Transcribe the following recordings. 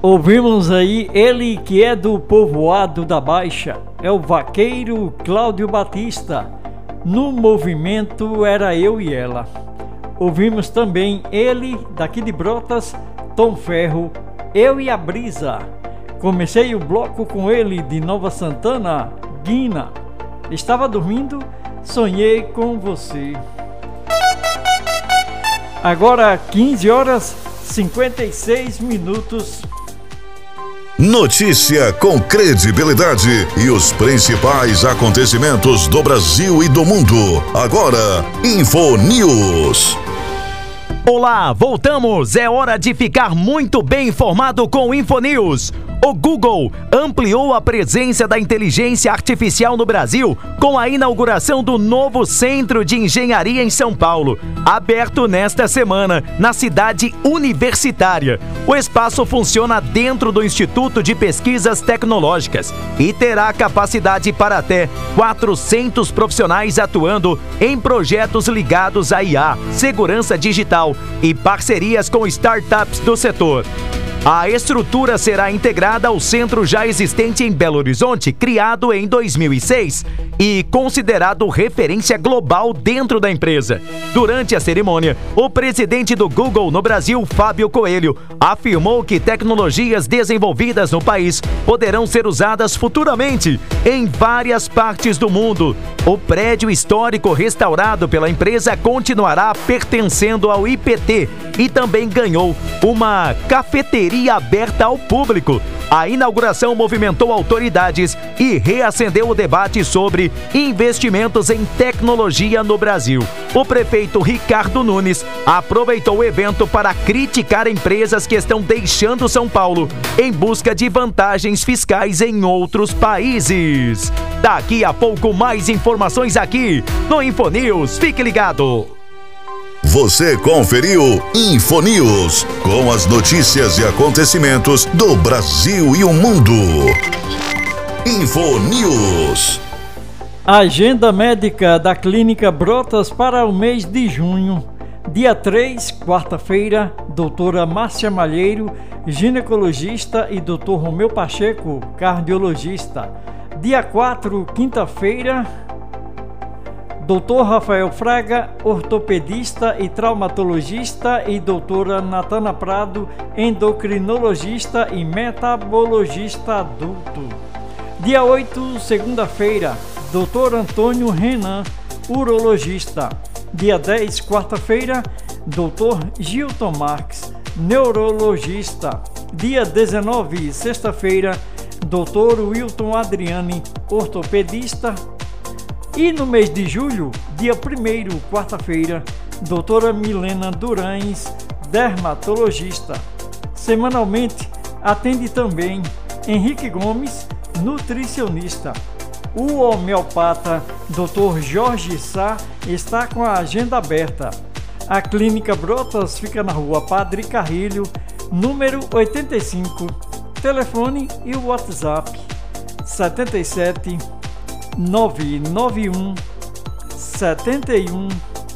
Ouvimos aí ele que é do povoado da Baixa, é o vaqueiro Cláudio Batista. No movimento era eu e ela. Ouvimos também ele, daqui de Brotas, Tom Ferro, eu e a Brisa. Comecei o bloco com ele de Nova Santana, Guina. Estava dormindo, sonhei com você. Agora 15 horas 56 minutos. Notícia com credibilidade e os principais acontecimentos do Brasil e do mundo. Agora, Infonews. Olá, voltamos! É hora de ficar muito bem informado com o Infonews. O Google ampliou a presença da inteligência artificial no Brasil com a inauguração do novo Centro de Engenharia em São Paulo, aberto nesta semana na cidade universitária. O espaço funciona dentro do Instituto de Pesquisas Tecnológicas e terá capacidade para até 400 profissionais atuando em projetos ligados à IA, segurança digital e parcerias com startups do setor. A estrutura será integrada ao centro já existente em Belo Horizonte, criado em 2006 e considerado referência global dentro da empresa. Durante a cerimônia, o presidente do Google no Brasil, Fábio Coelho, afirmou que tecnologias desenvolvidas no país poderão ser usadas futuramente em várias partes do mundo. O prédio histórico restaurado pela empresa continuará pertencendo ao IPT e também ganhou uma cafeteria aberta ao público. A inauguração movimentou autoridades e reacendeu o debate sobre investimentos em tecnologia no Brasil. O prefeito Ricardo Nunes aproveitou o evento para criticar empresas que estão deixando São Paulo em busca de vantagens fiscais em outros países. Daqui a pouco mais informações aqui no Infonews. Fique ligado! Você conferiu Infonews, com as notícias e acontecimentos do Brasil e o mundo. Infonews. Agenda médica da Clínica Brotas para o mês de junho. Dia 3, quarta-feira, doutora Márcia Malheiro, ginecologista, e doutor Romeu Pacheco, cardiologista. Dia 4, quinta-feira, Dr. Rafael Fraga, ortopedista e traumatologista, e doutora Natana Prado, endocrinologista e metabologista adulto. Dia 8, segunda-feira, Dr. Antônio Renan, urologista. Dia 10, quarta-feira, Dr. Gilton Marques, neurologista. Dia 19, sexta-feira, Dr. Wilton Adriani, ortopedista. E no mês de julho, dia 1º, quarta-feira, doutora Milena Durães, dermatologista. Semanalmente, atende também Henrique Gomes, nutricionista. O homeopata Dr. Jorge Sá está com a agenda aberta. A Clínica Brotas fica na rua Padre Carrilho, número 85. Telefone e o WhatsApp 77 991 71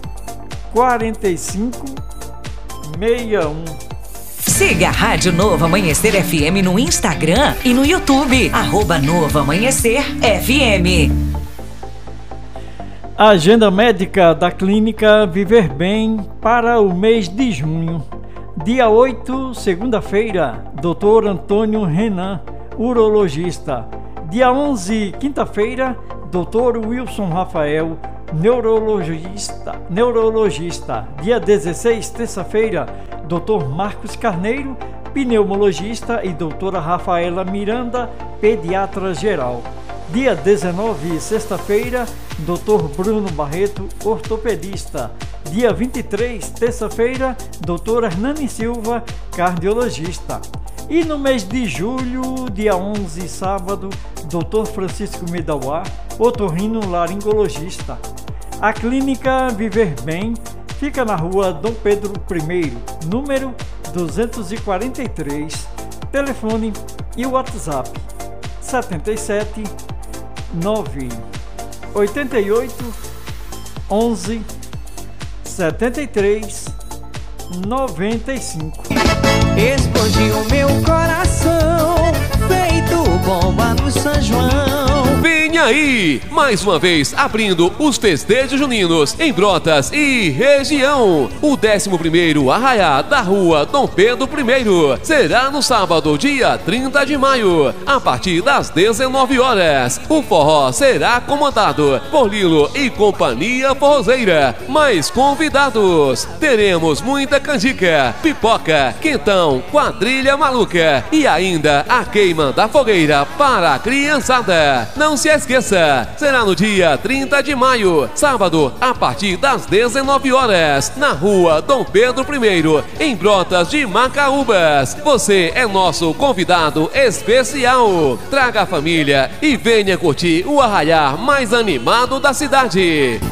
45 61. Siga a Rádio Novo Amanhecer FM no Instagram e no YouTube, @Novo Amanhecer FM. Agenda médica da Clínica Viver Bem para o mês de junho. Dia 8, segunda-feira, Dr. Antônio Renan, urologista. Dia 11, quinta-feira, Dr. Wilson Rafael, neurologista. Dia 16, terça-feira, Dr. Marcos Carneiro, pneumologista, e doutora Rafaela Miranda, pediatra geral. Dia 19, sexta-feira, Dr. Bruno Barreto, ortopedista. Dia 23, terça-feira, doutora Hernani Silva, cardiologista. E no mês de julho, dia 11, sábado, Dr. Francisco Medauá, otorrinolaringologista. A Clínica Viver Bem fica na rua Dom Pedro I, número 243. Telefone e WhatsApp 77 9 88 11 73 95. Explodiu meu coração. Itajaí, mais uma vez abrindo os festejos juninos em Brotas e região. O 11º Arraiá da Rua Dom Pedro I será no sábado, dia 30 de maio, a partir das 19 horas. O forró será comandado por Lilo e Companhia Forrozeira. Mais convidados: teremos muita canjica, pipoca, quentão, quadrilha maluca e ainda a queima da fogueira para a criançada. Não se esqueça, será no dia 30 de maio, sábado, a partir das 19 horas, na Rua Dom Pedro I, em Brotas de Macaúbas. Você é nosso convidado especial. Traga a família e venha curtir o arraiá mais animado da cidade.